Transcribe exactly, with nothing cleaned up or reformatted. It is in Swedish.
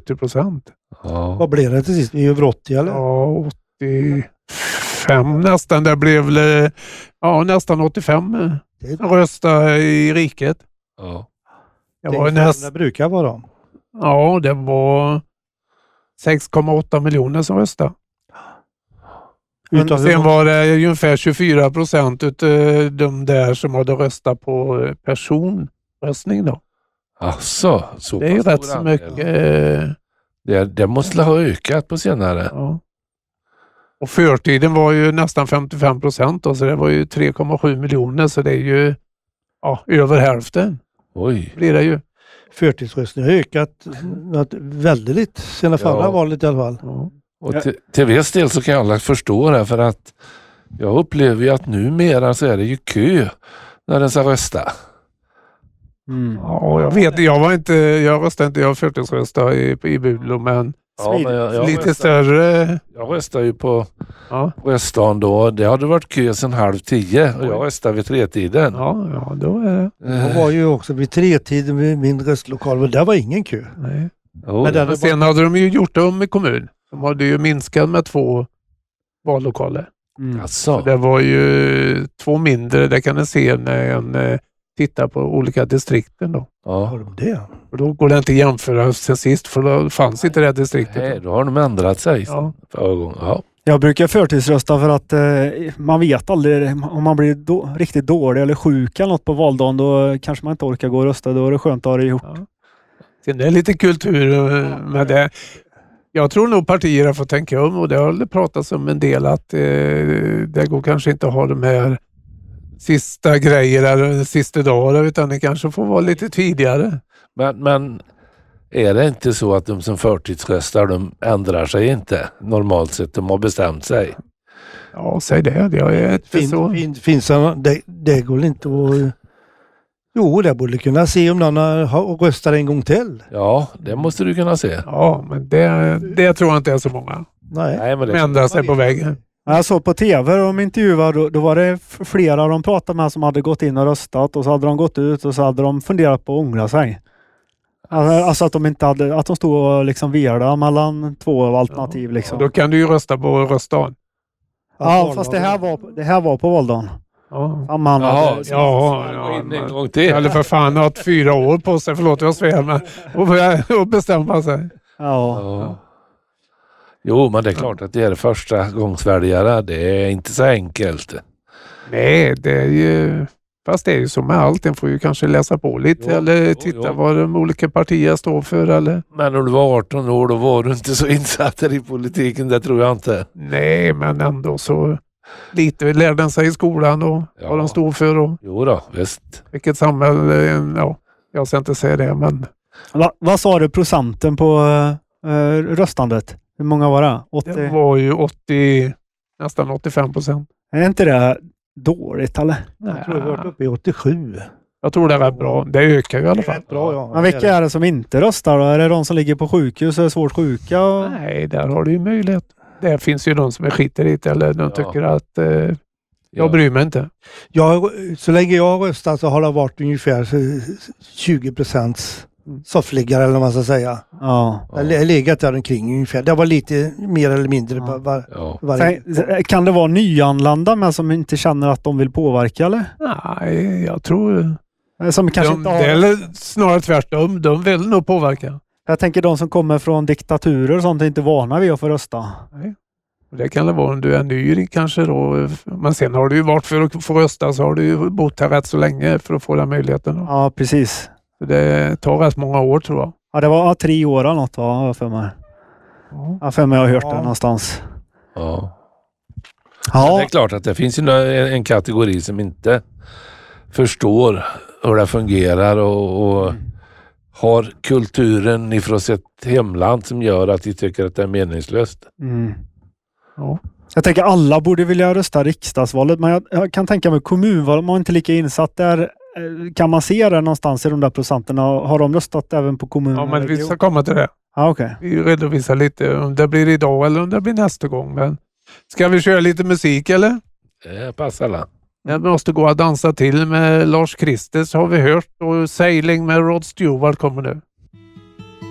sjuttio procent. Ja. Vad blev det till sist? Vi är över åttio eller? Ja, åttiofem nästan. Det blev väl, ja, nästan åttiofem rösta i riket. Ja. Det var näst... Det brukar vara. Ja, det var sex komma åtta miljoner som röstade. Men sen var det ungefär tjugofyra procent utav de där som hade röstat på personröstning då. Alltså, så det är ju rätt så mycket. Det, det måste ha ökat på senare. Ja. Och förtiden var ju nästan femtiofem procent då, så det var ju tre komma sju miljoner, så det är ju ja, över hälften. Oj. Blir det ju. Förtidsröstning har ökat väldigt sedan förra ja. valet i alla fall. Ja. Och till, till viss del så kan jag alla förstå det, för att jag upplever ju att numera så är det ju kö när den ska rösta. Mm. Ja, jag vet, jag var inte, jag röstade inte, jag förtidsröstade i, i Bulo, men, ja, men jag, jag lite röstade, större. Jag röstade ju på ja. röstdagen då, det hade varit kö sedan halv tio och jag röstade vid tretiden. Ja, ja, då är det. Jag var ju också vid tretiden vid min röstlokal, men där var ingen kö. Nej. Oh, men men sen bara... hade de ju gjort om i kommun. De hade ju minskat med två vallokaler. Mm. Alltså. Det var ju två mindre, det kan ni se när en tittar på olika distrikten då. Ja. Det. Och då går det inte att jämföra sen sist, för då fanns inte det distriktet. Nej, då har de ändrat sig. Ja. Förra gången. Ja. Jag brukar förtidsrösta för att eh, man vet aldrig om man blir då, riktigt dålig eller sjuk eller något på valdagen, då kanske man inte orkar gå och rösta. Då är det skönt att ha det ihop. Ja. Sen det är lite kultur med det. Jag tror nog partier har fått tänka om, och det har pratats om en del att eh, det går kanske inte att ha de här sista grejerna eller sista dagar, utan det kanske får vara lite tidigare. Men, men är det inte så att de som förtidsröstar, de ändrar sig inte normalt sett, de har bestämt sig? Ja, säg det. Det är inte fin, så. Fin, finns det, det går inte att... Jo, det borde kunna se om någon har röstat en gång till. Ja, det måste du kunna se. Ja, men det, det tror jag inte är så många. Nej, Nej men det de ändrar sig på vägen. Jag såg på tv och de intervjuade, då, då var det flera de pratade med som hade gått in och röstat, och så hade de gått ut och så hade de funderat på att ångra sig. Alltså att de inte hade, att de stod och liksom virade mellan två alternativ. Liksom. Ja, då kan du ju rösta på röstdagen. Ja, fast det här var, det här var på valdagen. Ja, ja, man Jaha, hade, ja, ja, en gång till. Eller för fan haft fyra år på sig, förlåt jag svär, men och, och bestämma sig. Ja. Ja. Jo, men det är klart att det är första gångsväljare, det är inte så enkelt. Nej, det är ju, fast det är ju som med allt, en får ju kanske läsa på lite jo, eller jo, titta jo. vad de olika partierna står för. Eller? Men när du var arton år, då var du inte så insatt i politiken, det tror jag inte. Nej, men ändå så lite lärde den sig i skolan och ja. vad de stod för. Och jo då, visst. Vilket samhälle, ja, jag ska inte säga det, men... Va, vad sa du procenten på äh, röstandet? Hur många var det? åttio? Det var ju åttio, nästan åttiofem procent. Är inte det dåligt, eller? Jag tror vi har varit uppe i åttiosju. Jag tror det är rätt bra. Det ökar ju i alla fall. Bra, ja. Men vilka är det som inte röstar då? Är det de som ligger på sjukhus och är svårt sjuka? Och... Nej, där har du ju möjlighet. Det finns ju de som är skiter i det, eller de ja. tycker att eh, jag ja. bryr mig inte. Jag, så länge jag har röstat så har det varit ungefär tjugo procent soffliggare, eller vad man ska säga. Ja. Jag har legat där omkring ungefär. Det var lite mer eller mindre. Ja. Var, ja. varje... Sen, kan det vara nyanlända men som inte känner att de vill påverka, eller? Nej, jag tror... Som kanske de, inte har... Det är snarare tvärtom. De vill nog påverka. Jag tänker de som kommer från diktaturer och sånt är inte vana vid att få rösta. Nej. Det kan det vara om du är ny kanske då. Men sen har du ju varit för att få rösta, så har du ju bott här rätt så länge för att få den möjligheten. Då. Ja, precis. Det tar rätt många år, tror jag. Ja, det var tre år eller något, va? För mig. Ja. Ja, för mig har jag hört ja. det någonstans. Ja. Ja. Det är klart att det finns ju en kategori som inte förstår hur det fungerar och, och mm. har kulturen ifrån sitt hemland som gör att de tycker att det är meningslöst. Mm. Ja. Jag tänker alla borde vilja rösta riksdagsvalet, men jag, jag kan tänka mig kommunval, man är inte lika insatt där. Kan man se det någonstans i de där procenten? Har de röstat även på kommunen? Ja, men vi ska komma till det. Ah, okay. Vi redovisar lite om det blir idag eller om det blir nästa gång. Men ska vi köra lite musik, eller? Det passar alla. Jag måste gå och dansa till med Lars Kristers, har vi hört. Och Sailing med Rod Stewart kommer nu.